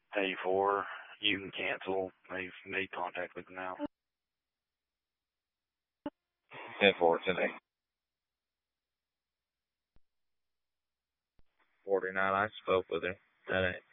Hey, 4, you can cancel. They've made contact with them now. 10-4, 10-8. 49, I spoke with her. 10-8.